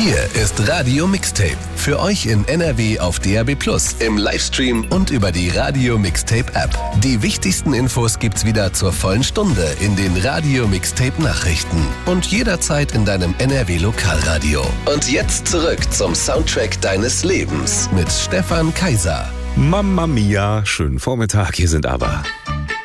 Hier ist Radio Mixtape. Für euch in NRW auf DAB+, im Livestream und über die Radio Mixtape App. Die wichtigsten Infos gibt's wieder zur vollen Stunde in den Radio Mixtape Nachrichten und jederzeit in deinem NRW Lokalradio. Und jetzt zurück zum Soundtrack deines Lebens mit Stefan Kaiser. Mamma mia, schönen Vormittag, hier sind aber